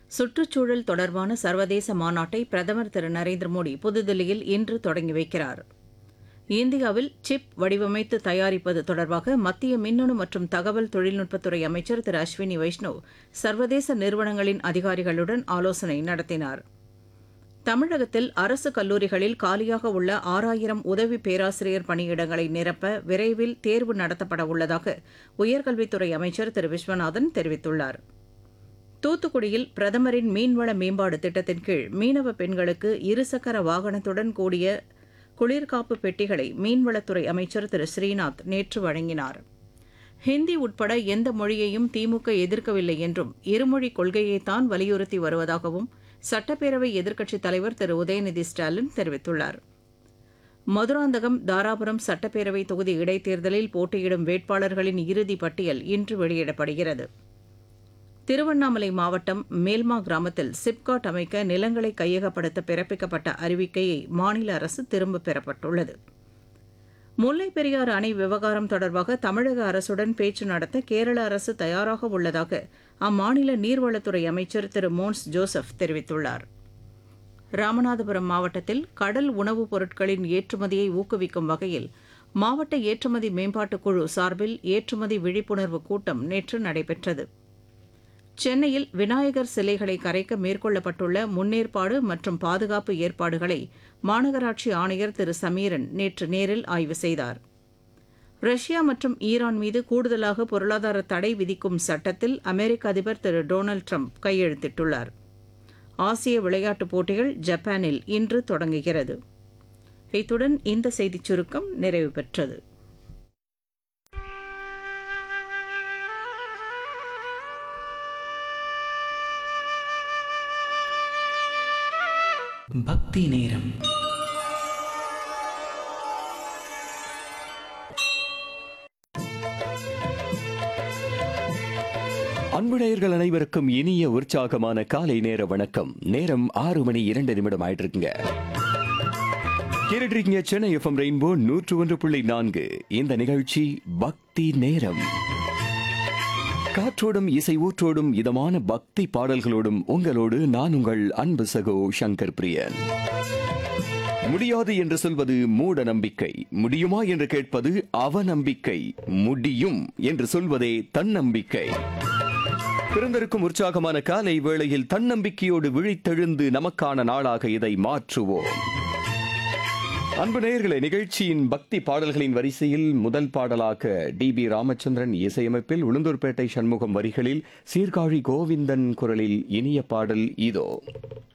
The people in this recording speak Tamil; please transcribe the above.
சுற்றுச்சூழல் தொடர்பான சர்வதேச மாநாட்டை பிரதமர் திரு நரேந்திர மோடி புதுதில்லியில் இன்று தொடங்கி வைக்கிறார். இந்தியாவில் சிப் வடிவமைத்து தயாரிப்பது தொடர்பாக மத்திய மின்னணு மற்றும் தகவல் தொழில்நுட்பத்துறை அமைச்சர் திரு அஸ்வினி வைஷ்ணவ் சர்வதேச நிறுவனங்களின் அதிகாரிகளுடன் ஆலோசனை நடத்தினார். தமிழகத்தில் அரசு கல்லூரிகளில் காலியாக உள்ள 6000 உதவி பேராசிரியர் பணியிடங்களை நிரப்ப விரைவில் தேர்வு நடத்தப்பட உள்ளதாக உயர்கல்வித்துறை அமைச்சர் திரு விஸ்வநாதன் தெரிவித்துள்ளார். தூத்துக்குடியில் பிரதமரின் மீன்வள மேம்பாடு திட்டத்தின் கீழ் மீனவ பெண்களுக்கு இருசக்கர வாகனத்துடன் கூடிய குளிர்காப்பு பெட்டிகளை மீன்வளத்துறை அமைச்சர் திரு ஸ்ரீநாத் நேற்று வழங்கினார். ஹிந்தி உட்பட எந்த மொழியையும் திமுக எதிர்க்கவில்லை என்றும் இருமொழிக் கொள்கையைத்தான் வலியுறுத்தி வருவதாகவும் சட்டப்பேரவை எதிர்க்கட்சித் தலைவர் திரு உதயநிதி ஸ்டாலின் தெரிவித்துள்ளார். மதுராந்தகம், தாராபுரம் சட்டப்பேரவை தொகுதி இடைத்தேர்தலில் போட்டியிடும் வேட்பாளர்களின் இறுதிப் பட்டியல் இன்று வெளியிடப்படுகிறது. திருவண்ணாமலை மாவட்டம் மேல்மா கிராமத்தில் சிப்காட் அமைக்க நிலங்களை கையகப்படுத்த பிறப்பிக்கப்பட்ட அறிவிக்கையை மாநில அரசு திரும்பப் பெறப்பட்டுள்ளது. முல்லைப் பெரியாறு அணை விவகாரம் தொடர்பாக தமிழக அரசுடன் பேச்சு நடத்த கேரள அரசு தயாராக உள்ளதாக அம்மாநில நீர்வளத்துறை அமைச்சர் திரு மோன்ஸ் ஜோசப் தெரிவித்துள்ளார். ராமநாதபுரம் மாவட்டத்தில் கடல் உணவுப் பொருட்களின் ஏற்றுமதியை ஊக்குவிக்கும் வகையில் மாவட்ட ஏற்றுமதி மேம்பாட்டுக் குழு சார்பில் ஏற்றுமதி விழிப்புணர்வு கூட்டம் நேற்று நடைபெற்றது. சென்னையில் விநாயகர் சிலைகளை கரைக்க மேற்கொள்ளப்பட்டுள்ள முன்னேற்பாடு மற்றும் பாதுகாப்பு ஏற்பாடுகளை மாநகராட்சி ஆணையர் திரு சமீரன் நேற்று நேரில் ஆய்வு செய்தார். ரஷ்யா மற்றும் ஈரான் மீது கூடுதலாக பொருளாதார தடை விதிக்கும் சட்டத்தில் அமெரிக்க அதிபர் திரு டொனால்டு ட்ரம்ப் கையெழுத்திட்டுள்ளார். ஆசிய விளையாட்டுப் போட்டிகள் ஜப்பானில் இன்று தொடங்குகிறது. இத்துடன் இந்த செய்திச் சுருக்கம் நிறைவு பெற்றது. பக்தி நேரம். அன்பு நேயர்கள் அனைவருக்கும் இனிய உற்சாகமான காலை நேர வணக்கம். நேரம் 6:02 ஆயிட்டு இருக்குங்க. கேட்டுருக்கீங்க சென்னை எஃப்எம் ரெயின்போ 101.4. இந்த நிகழ்ச்சி பக்தி நேரம். காற்றோடும் இசை ஊற்றோடும் இதமான பக்தி பாடல்களோடும் உங்களோடு நான் உங்கள் அன்பு சகோ சங்கர் பிரியன். முடியாது என்று சொல்வது மூட நம்பிக்கை, முடியுமா என்று கேட்பது அவநம்பிக்கை, முடியும் என்று சொல்வதே தன்னம்பிக்கை. பிறந்திருக்கும் உற்சாகமான காலை வேளையில் தன்னம்பிக்கையோடு விழித்தெழுந்து நமக்கான நாளாக இதை மாற்றுவோம். அன்பு நேயர்களே, நிகழ்ச்சியின் பக்தி பாடல்களின் வரிசையில் முதல் பாடலாக டி.பி. ராமச்சந்திரன் இசையமைப்பில் உளுந்தூர்பேட்டை சண்முகம் வரிகளில் சீர்காழி கோவிந்தன் குரலில் இனிய பாடல் இதோ.